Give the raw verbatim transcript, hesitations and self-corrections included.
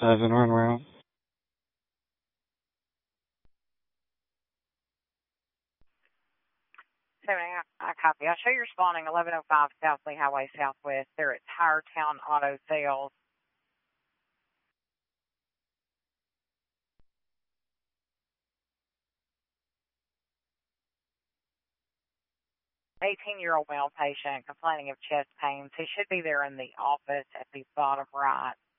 seven one route. Seven, I I copy. I'll show you responding eleven oh five South Lee Highway Southwest. They're at Tire Town Auto Sales. eighteen-year-old male patient complaining of chest pains. He should be there in the office at the bottom right.